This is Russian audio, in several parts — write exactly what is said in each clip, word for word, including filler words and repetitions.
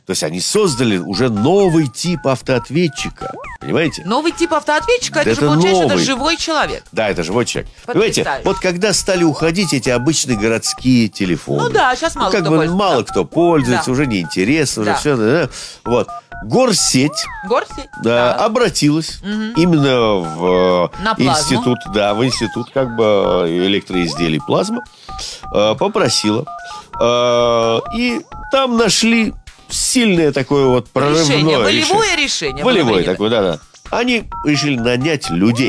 То есть они создали уже новый тип автоответчика. Понимаете? Новый тип автоответчика, это, это же получается, новый. это живой человек. Да, это живой человек. Вот Понимаете, представь. вот когда стали уходить эти обычные городские телефоны. Ну да, сейчас мало ну, как кто бы пользуется. мало Да. кто пользуется, Да. уже неинтересно, уже Да. все. Да, вот. Горсеть Горсеть? да, Да. обратилась именно в э, На плазму. институт, да, в институт как бы электроизделий плазма, э, попросила. Э, и там нашли сильное такое вот прорывное Решение, волевое решение. решение. Волевое было такое, да-да. Они решили нанять людей.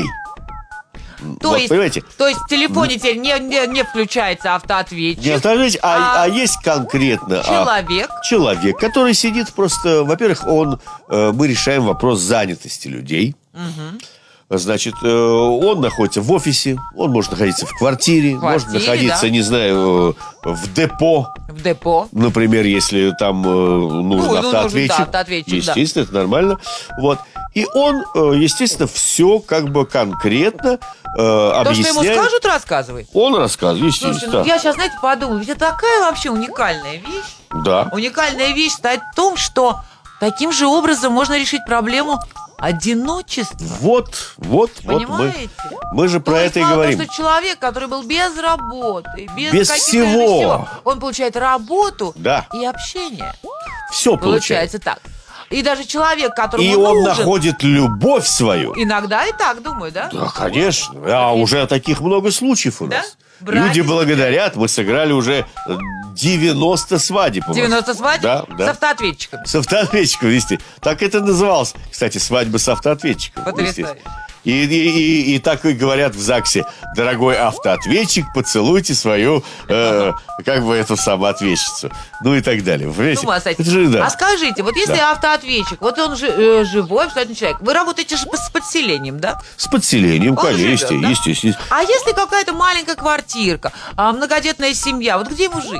То, Вот, есть, понимаете? то есть в телефоне теперь не, не, не включается автоответчик. Не автоответчик, а, а а есть конкретно а, человек. человек, который сидит просто... Во-первых, он, э, мы решаем вопрос занятости людей. Значит, э, он находится в офисе, он может находиться в квартире, В может квартире, находиться, да. не знаю, э, в депо. В депо. Например, если там э, нужен Ну, ну, автоответчик. нужен, да, автоответчик, да. Естественно, это нормально. Вот. И он, э, естественно, все как бы конкретно э, То, объясняет. что ему скажут, рассказывай. Он рассказывает, Слушайте, естественно. ну я сейчас, знаете, подумала, ведь это такая вообще уникальная вещь. Да. Уникальная вещь стоит в том, что таким же образом можно решить проблему одиночества. Вот, вот, вот мы, Понимаете? мы же про То это есть и мало говорим. того, что человек, который был без работы, без, Без каких-то всего. всего, он получает работу Да. и общение. Все Получается получается. так. И даже человек, которому И он нужен... находит любовь свою. Иногда и так, думаю, да? Да, конечно. А уже таких много случаев у Да? нас. Братья Люди благодарят. Мы сыграли уже девяносто свадеб. у нас. девяносто свадеб Да, с да. автоответчиком. С автоответчиком вести. Так это называлось. Кстати, свадьба с автоответчиком. Потрясающе. естественно. И, и, и, и так и говорят в ЗАГСе: дорогой автоответчик, поцелуйте свою, э, как бы эту самоответчицу. Ну и так далее. Вы понимаете? С ума сойти. Это же, да. А скажите, вот если Да. автоответчик, вот он же э, живой, абсолютно человек, вы работаете же с подселением, да? С подселением, Он конечно, живет, да? естественно. А если какая-то маленькая квартирка, а, многодетная семья, вот где ему жить?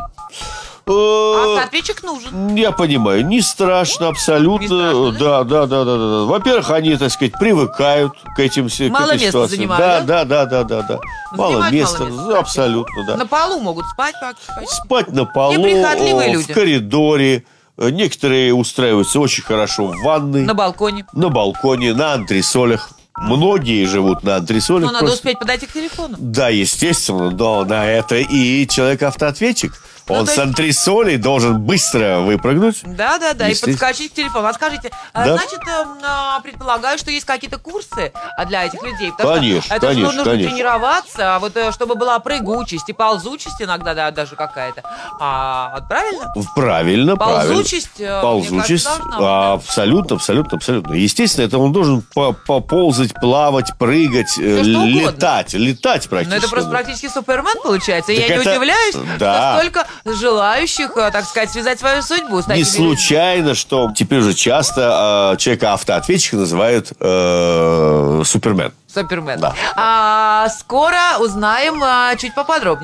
Э, Автоответчик нужен. Я понимаю, не страшно абсолютно. Не страшно, да, да, да, да, да, да. Во-первых, они, так сказать, привыкают к этим всем Мало места ситуациям. занимают, да, да? да, да, да, да, да. Мало Занимают места, мало места, да, абсолютно, да. На полу могут спать как Спать на полу, Неприхотливые люди. в коридоре. Некоторые устраиваются очень хорошо в ванной, на балконе. на балконе, на антресолях. Многие живут на антресолях. Но надо просто. успеть подойти к телефону. Да, естественно, но на это и человек-автоответчик. Ну, Он то с есть- антресолей должен быстро выпрыгнуть. Да, да, да, и Естественно. подскочить к телефону. А скажите, а, Да. значит, эм, а, предполагаю, что есть какие-то курсы а, для этих людей? Потому Конечно, что это же конечно, нужно конечно. тренироваться, а вот э, чтобы была прыгучесть и ползучесть иногда, да, даже какая-то. А, вот правильно? Правильно, правильно. Ползучесть, э, Ползучесть, мне кажется, должна быть, а, да. абсолютно, абсолютно, абсолютно. Естественно, это он должен по- поползать, плавать, прыгать, э, Всё, что угодно. летать, летать практически. Ну, это просто практически Супермен получается. И Так я не это- удивляюсь, да. что столько желающих, э, так сказать, связать свою судьбу с Не такими людьми. случайно, что теперь уже часто э, человека-автоответчика называют э, Супермен. Супермен. Да. А, скоро узнаем а, чуть поподробнее.